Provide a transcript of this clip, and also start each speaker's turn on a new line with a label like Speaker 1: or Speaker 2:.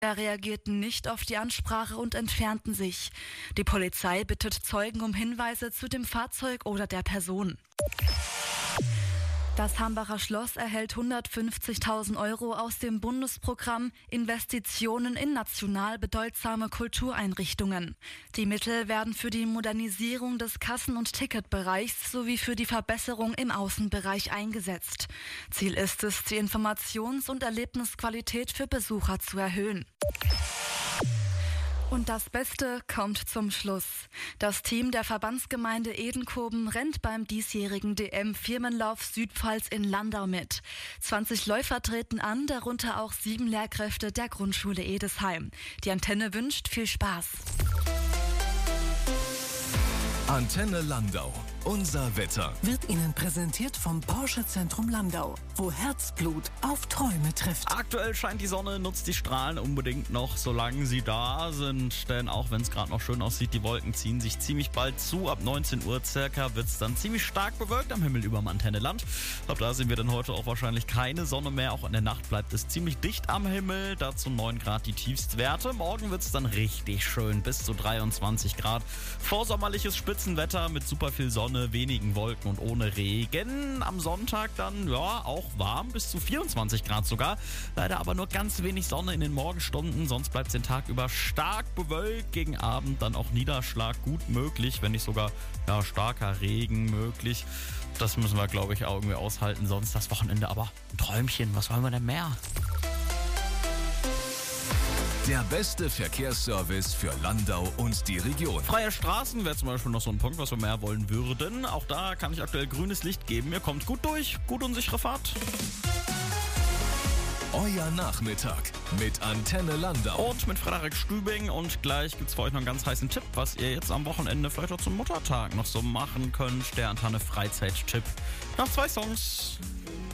Speaker 1: reagierten nicht auf die Ansprache und entfernten sich. Die Polizei bittet Zeugen um Hinweise zu dem Fahrzeug oder der Person. Das Hambacher Schloss erhält 150.000 € aus dem Bundesprogramm Investitionen in national bedeutsame Kultureinrichtungen. Die Mittel werden für die Modernisierung des Kassen- und Ticketbereichs sowie für die Verbesserung im Außenbereich eingesetzt. Ziel ist es, die Informations- und Erlebnisqualität für Besucher zu erhöhen. Und das Beste kommt zum Schluss. Das Team der Verbandsgemeinde Edenkoben rennt beim diesjährigen DM-Firmenlauf Südpfalz in Landau mit. 20 Läufer treten an, darunter auch 7 Lehrkräfte der Grundschule Edesheim. Die Antenne wünscht viel Spaß.
Speaker 2: Antenne Landau. Unser Wetter
Speaker 3: wird Ihnen präsentiert vom Porsche Zentrum Landau, wo Herzblut auf Träume trifft.
Speaker 4: Aktuell scheint die Sonne, nutzt die Strahlen unbedingt noch, solange sie da sind. Denn auch wenn es gerade noch schön aussieht, die Wolken ziehen sich ziemlich bald zu. Ab 19 Uhr circa wird es dann ziemlich stark bewölkt am Himmel über dem Antenneland. Ab da sehen wir dann heute auch wahrscheinlich keine Sonne mehr. Auch in der Nacht bleibt es ziemlich dicht am Himmel. Dazu 9 Grad die Tiefstwerte. Morgen wird es dann richtig schön, bis zu 23 Grad. Vorsommerliches Spitzenwetter mit super viel Sonne, wenigen Wolken und ohne Regen. Am Sonntag dann, ja, auch warm, bis zu 24 Grad sogar. Leider aber nur ganz wenig Sonne in den Morgenstunden, sonst bleibt es den Tag über stark bewölkt. Gegen Abend dann auch Niederschlag gut möglich, wenn nicht sogar starker Regen möglich. Das müssen wir, glaube ich, auch irgendwie aushalten. Sonst das Wochenende aber ein Träumchen. Was wollen wir denn mehr?
Speaker 2: Der beste Verkehrsservice für Landau und die Region.
Speaker 4: Freie Straßen wäre zum Beispiel noch so ein Punkt, was wir mehr wollen würden. Auch da kann ich aktuell grünes Licht geben. Ihr kommt gut durch, gut und sichere Fahrt.
Speaker 2: Euer Nachmittag mit Antenne Landau.
Speaker 4: Und mit Frederik Stübing. Und gleich gibt es für euch noch einen ganz heißen Tipp, was ihr jetzt am Wochenende vielleicht auch zum Muttertag noch so machen könnt. Der Antenne Freizeit-Tipp. Nach 2 Songs.